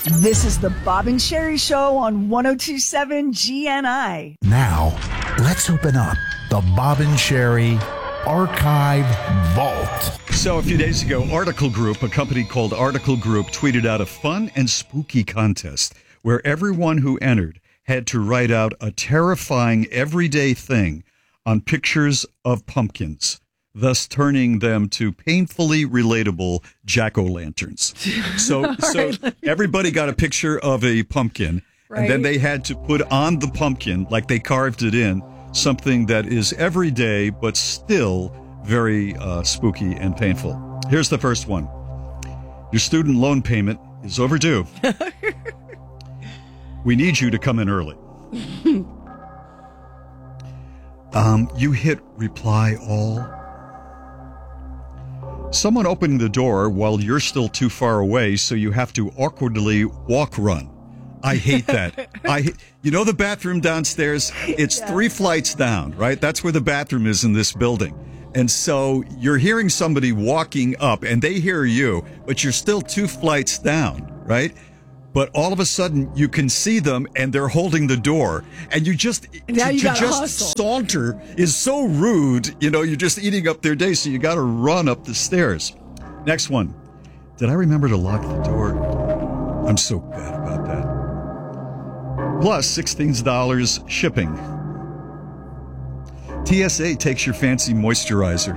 This is the Bob and Sherry Show on 102.7 GNI. Now, let's open up the Bob and Sherry Archive Vault. So a few days ago, Article Group, a company called Article Group, tweeted out a fun and spooky contest where everyone who entered had to write out a terrifying everyday thing on pictures of pumpkins, thus turning them to painfully relatable jack-o'-lanterns. So everybody got a picture of a pumpkin, and then they had to put on the pumpkin, like they carved it in, something that is everyday but still very spooky and painful. Here's the first one. Your student loan payment is overdue. We need you to come in early. You hit reply all. Someone opening the door while you're still too far away, so you have to awkwardly walk run. I hate that. You know the bathroom downstairs? It's 3 flights down, right? That's where the bathroom is in this building. And so you're hearing somebody walking up, and they hear you, but you're still 2 flights down, right? But all of a sudden, you can see them, and they're holding the door. And you just, saunter is so rude. You know, you're just eating up their day, so you got to run up the stairs. Next one. Did I remember to lock the door? I'm so bad about that. Plus $16 shipping. TSA takes your fancy moisturizer.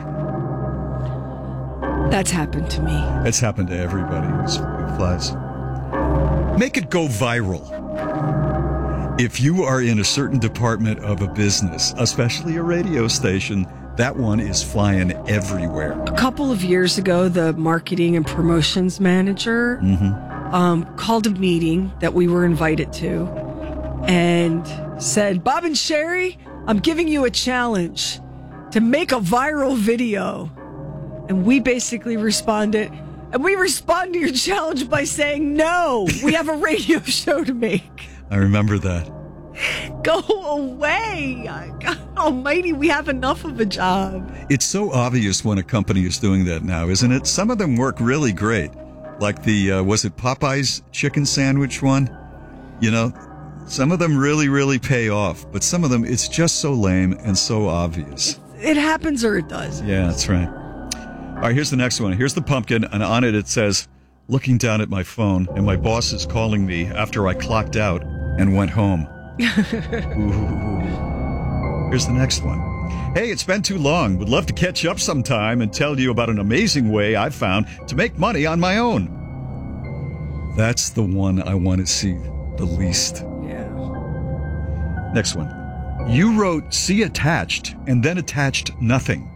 That's happened to me. That's happened to everybody who flies. Make it go viral. If you are in a certain department of a business, especially a radio station, that one is flying everywhere. A couple of years ago, the marketing and promotions manager called a meeting that we were invited to and said, Bob and Sherry, I'm giving you a challenge to make a viral video. And we basically responded, and we respond to your challenge by saying, no, we have a radio show to make. I remember that. Go away. God almighty, we have enough of a job. It's so obvious when a company is doing that now, isn't it? Some of them work really great. Like the, was it Popeye's chicken sandwich one? You know, some of them really, really pay off. But some of them, it's just so lame and so obvious. It happens or it does. Yeah, that's right. All right, here's the next one. Here's the pumpkin, and on it says, looking down at my phone, and my boss is calling me after I clocked out and went home. Ooh. Here's the next one. Hey, it's been too long. Would love to catch up sometime and tell you about an amazing way I've found to make money on my own. That's the one I want to see the least. Yeah. Next one. You wrote see attached and then attached nothing.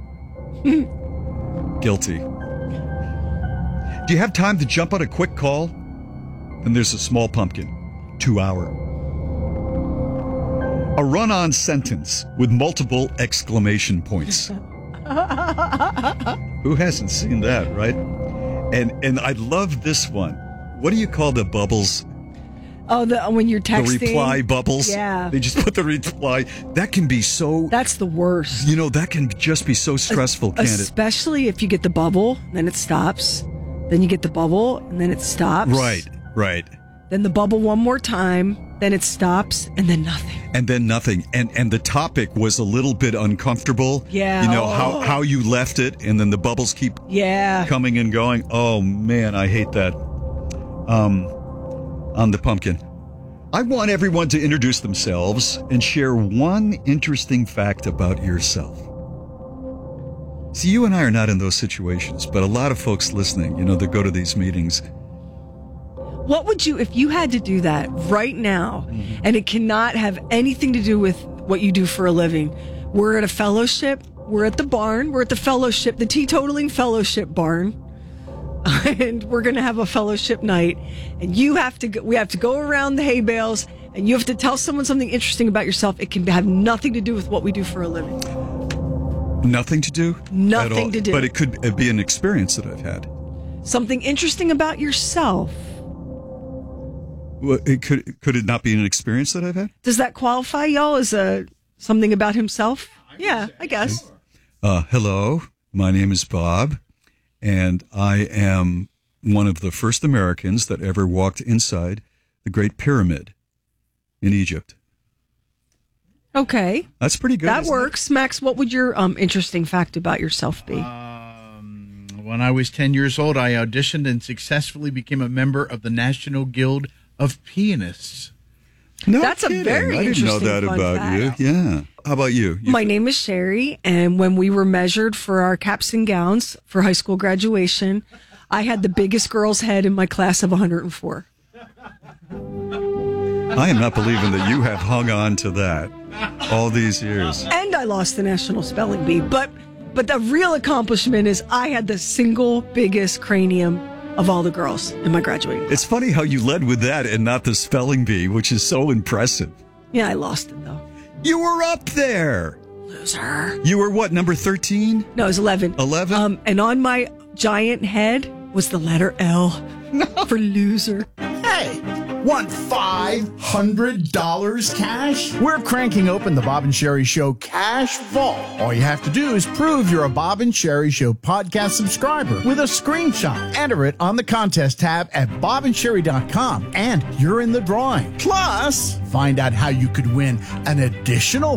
Guilty. Do you have time to jump on a quick call? Then there's a small pumpkin. 2 hour. A run-on sentence with multiple exclamation points. Who hasn't seen that, right? And I love this one. What do you call the bubbles? Oh, when you're texting? The reply bubbles? Yeah. They just put the reply. That can be so... That's the worst. You know, that can just be so stressful, can't it? Especially if you get the bubble, then it stops. Then you get the bubble, and then it stops. Right. Then the bubble one more time, then it stops, and then nothing. And then nothing. And the topic was a little bit uncomfortable. Yeah. You know, how you left it, and then the bubbles keep coming and going. Oh, man, I hate that. On the pumpkin. I want everyone to introduce themselves and share one interesting fact about yourself. See, you and I are not in those situations, but a lot of folks listening, you know, that go to these meetings. What would you, if you had to do that right now, and it cannot have anything to do with what you do for a living? We're at a fellowship. We're at the barn. We're at the fellowship, the teetotaling fellowship barn. And we're going to have a fellowship night, and we have to go around the hay bales, and you have to tell someone something interesting about yourself. It can have nothing to do with what we do for a living. Nothing to do? Nothing to do. But it could be an experience that I've had. Something interesting about yourself. Well, could it not be an experience that I've had? Does that qualify y'all as something about himself? Yeah, I guess. Hello, my name is Bob. And I am one of the first Americans that ever walked inside the Great Pyramid in Egypt. Okay. That's pretty good. That works. Max, what would your interesting fact about yourself be? When I was 10 years old, I auditioned and successfully became a member of the National Guild of Pianists. No That's kidding. a very I didn't know interesting that fun about fact. you. Yeah. How about you? My name is Sherry, and when we were measured for our caps and gowns for high school graduation, I had the biggest girl's head in my class of 104. I am not believing that you have hung on to that all these years. And I lost the national spelling bee. But the real accomplishment is I had the single biggest cranium of all the girls in my graduating class. It's funny how you led with that and not the spelling bee, which is so impressive. Yeah, I lost it, though. You were up there. Loser. You were what, number 13? No, it was 11. 11? And on my giant head was the letter L for loser. Hey, want $500 cash? We're cranking open the Bob and Sherry Show Cash Vault. All you have to do is prove you're a Bob and Sherry Show podcast subscriber with a screenshot. Enter it on the contest tab at bobandsherry.com, and you're in the drawing. Plus, find out how you could win an additional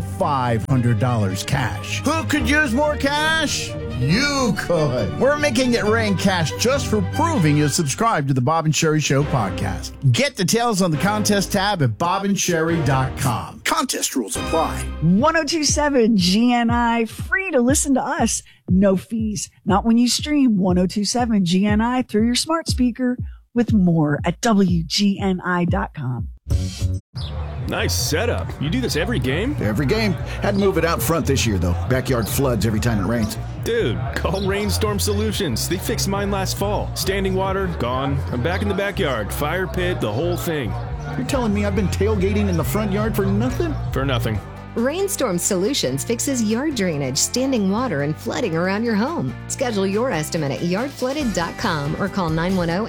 $500 cash. Who could use more cash? You could. We're making it rain cash just for proving you subscribe to the Bob and Sherry Show podcast. Get details on the contest tab at bobandsherry.com. Contest rules apply. 1027 GNI, free to listen to us. No fees. Not when you stream 1027 GNI through your smart speaker, with more at WGNI.com. Nice setup. You do this every game? Every game. Had to move it out front this year, though. Backyard floods every time it rains. Dude, call Rainstorm Solutions. They fixed mine last fall. Standing water, gone. I'm back in the backyard. Fire pit, the whole thing. You're telling me I've been tailgating in the front yard for nothing? For nothing. Rainstorm Solutions fixes yard drainage, standing water, and flooding around your home. Schedule your estimate at yardflooded.com or call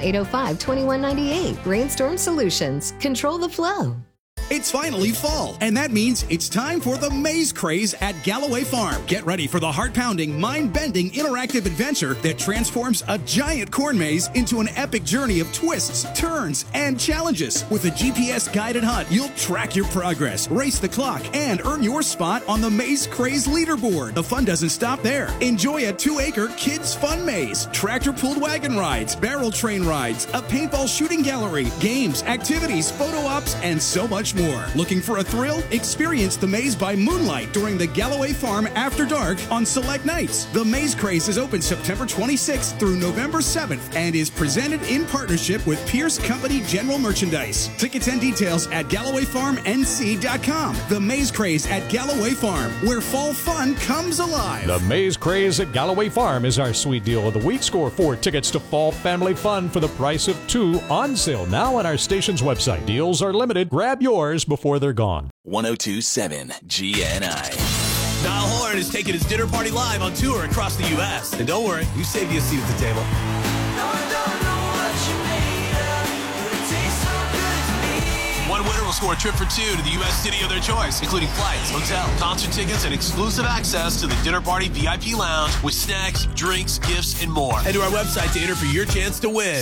910-805-2198. Rainstorm Solutions. Control the flow. It's finally fall, and that means it's time for the maze craze at Galloway Farm. Get ready for the heart-pounding, mind-bending, interactive adventure that transforms a giant corn maze into an epic journey of twists, turns, and challenges. With a GPS-guided hunt, you'll track your progress, race the clock, and earn your spot on the Maze Craze leaderboard. The fun doesn't stop there. Enjoy a 2-acre kids' fun maze, tractor-pulled wagon rides, barrel train rides, a paintball shooting gallery, games, activities, photo ops, and so much more. Looking for a thrill? Experience the maze by moonlight during the Galloway Farm After Dark on select nights. The Maze Craze is open September 26th through November 7th and is presented in partnership with Pierce Company General Merchandise. Tickets and details at GallowayFarmNC.com. The Maze Craze at Galloway Farm, where fall fun comes alive. The Maze Craze at Galloway Farm is our sweet deal of the week. Score 4 tickets to Fall Family Fun for the price of 2, on sale now on our station's website. Deals are limited. Grab yours before they're gone. 1027 GNI. Niall Horan is taking his dinner party live on tour across the U.S. And don't worry, we saved you a seat at the table. One winner will score a trip for 2 to the U.S. city of their choice, including flights, hotel, concert tickets, and exclusive access to the dinner party VIP lounge with snacks, drinks, gifts, and more. Head to our website to enter for your chance to win.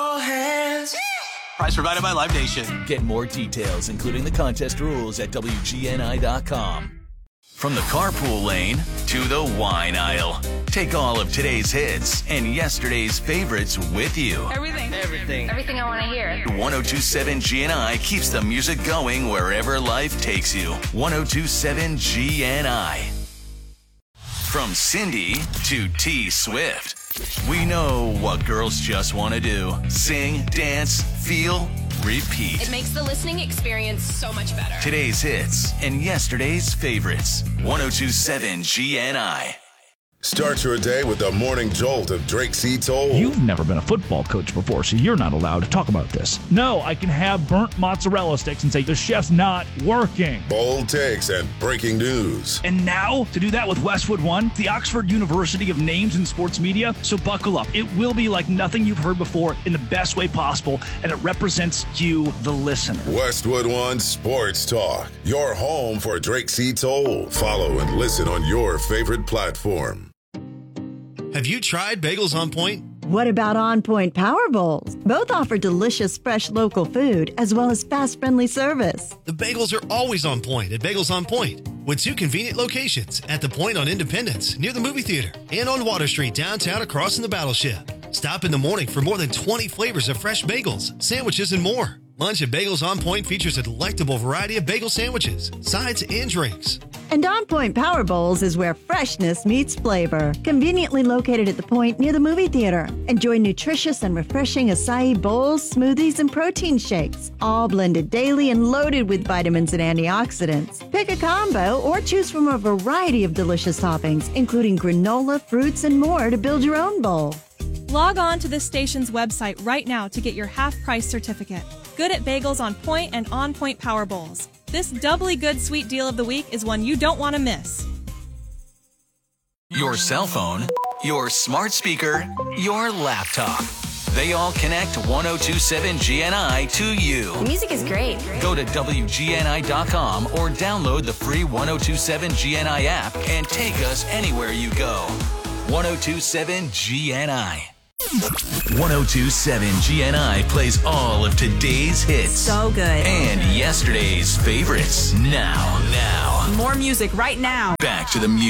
Prize provided by Live Nation. Get more details, including the contest rules, at WGNI.com. From the carpool lane to the wine aisle. Take all of today's hits and yesterday's favorites with you. Everything I want to hear. 1027 GNI keeps the music going wherever life takes you. 1027 GNI. From Cindy to T Swift. We know what girls just want to do. Sing, dance, feel, repeat. It makes the listening experience so much better. Today's hits and yesterday's favorites. 1027 GNI. Start your day with the morning jolt of Drake C. Toll. You've never been a football coach before, so you're not allowed to talk about this. No, I can have burnt mozzarella sticks and say the chef's not working. Bold takes and breaking news. And now, to do that with Westwood One, the Oxford University of Names in Sports Media. So buckle up. It will be like nothing you've heard before in the best way possible, and it represents you, the listener. Westwood One Sports Talk, your home for Drake C. Toll. Follow and listen on your favorite platform. Have you tried Bagels on Point? What about On Point Power Bowls? Both offer delicious, fresh local food as well as fast, friendly service. The bagels are always on point at Bagels on Point, with 2 convenient locations at The Point on Independence near the movie theater and on Water Street downtown across from the Battleship. Stop in the morning for more than 20 flavors of fresh bagels, sandwiches, and more. Lunch at Bagels on Point features a delectable variety of bagel sandwiches, sides, and drinks. And On Point Power Bowls is where freshness meets flavor. Conveniently located at The Point near the movie theater. Enjoy nutritious and refreshing acai bowls, smoothies, and protein shakes, all blended daily and loaded with vitamins and antioxidants. Pick a combo or choose from a variety of delicious toppings, including granola, fruits, and more to build your own bowl. Log on to this station's website right now to get your half-price certificate. Good at Bagels on Point and On Point Power Bowls. This doubly good sweet deal of the week is one you don't want to miss. Your cell phone, your smart speaker, your laptop. They all connect 1027 GNI to you. The music is great. Go to WGNI.com or download the free 1027 GNI app and take us anywhere you go. 1027 GNI. 1027 GNI plays all of today's hits. So good. And yesterday's favorites. Now. More music right now. Back to the music.